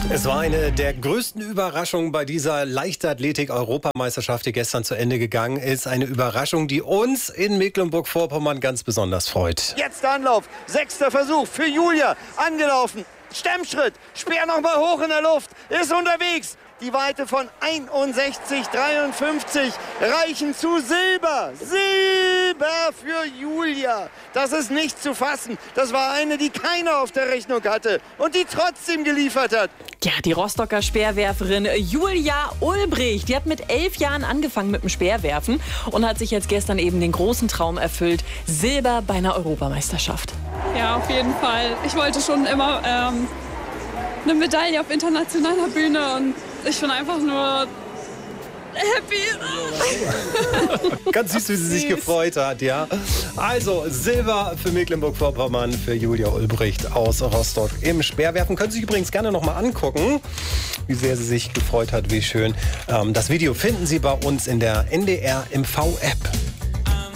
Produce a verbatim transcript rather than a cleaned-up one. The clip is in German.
Es war eine der größten Überraschungen bei dieser Leichtathletik-Europameisterschaft, die gestern zu Ende gegangen ist. Eine Überraschung, die uns in Mecklenburg-Vorpommern ganz besonders freut. Jetzt der Anlauf, sechster Versuch für Julia, angelaufen, Stemmschritt, Speer nochmal hoch in der Luft, ist unterwegs. Die Weite von einundsechzig dreiundfünfzig reichen zu Silber. Silber für Julia. Das ist nicht zu fassen. Das war eine, die keiner auf der Rechnung hatte und die trotzdem geliefert hat. Ja, die Rostocker Speerwerferin Julia Ulbricht, die hat mit elf Jahren angefangen mit dem Speerwerfen und hat sich jetzt gestern eben den großen Traum erfüllt, Silber bei einer Europameisterschaft. Ja, auf jeden Fall. Ich wollte schon immer ähm, eine Medaille auf internationaler Bühne und ich bin einfach nur happy. Ganz süß, wie sie sich gefreut hat, ja. Also, Silber für Mecklenburg-Vorpommern, für Julia Ulbricht aus Rostock im Speerwerfen. Können Sie sich übrigens gerne noch mal angucken, wie sehr sie sich gefreut hat, wie schön. Ähm, das Video finden Sie bei uns in der N D R M V App.